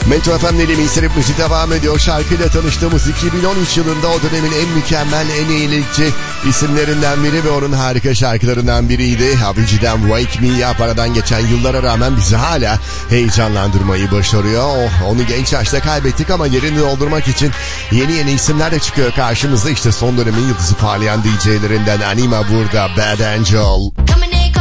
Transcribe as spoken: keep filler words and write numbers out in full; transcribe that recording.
Metro F M'de Miserip Müzik devam ediyor. Şarkıyla tanıştığımız iki bin on üç yılında o dönemin en mükemmel, en eğlenceli isimlerinden biri ve onun harika şarkılarından biriydi. Avicii'den Wake Me Up, aradan geçen yıllara rağmen bizi hala heyecanlandırmayı başarıyor. Oh, onu genç yaşta kaybettik ama yerini doldurmak için yeni yeni isimler de çıkıyor karşımıza. İşte son dönemin yıldızı parlayan D J'lerinden Anima burada, Bad Angel.